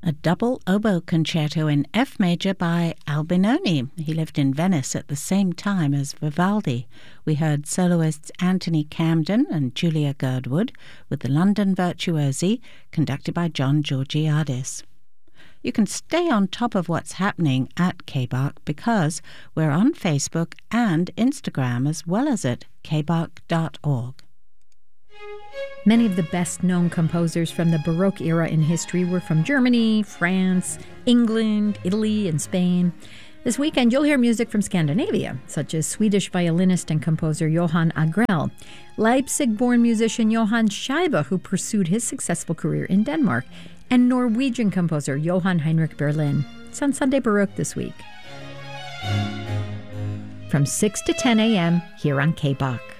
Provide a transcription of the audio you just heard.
a double oboe concerto in F major by Albinoni. He lived in Venice at the same time as Vivaldi. We heard soloists Anthony Camden and Julia Girdwood with the London Virtuosi, conducted by John Georgiadis. You can stay on top of what's happening at KBARC because we're on Facebook and Instagram as well as at kbark.org. Many of the best-known composers from the Baroque era in history were from Germany, France, England, Italy, and Spain. This weekend, you'll hear music from Scandinavia, such as Swedish violinist and composer Johan Agrell, Leipzig-born musician Johann Scheibe, who pursued his successful career in Denmark, and Norwegian composer Johan Heinrich Berlin. It's on Sunday Baroque this week. From 6 to 10 a.m. here on KBARC.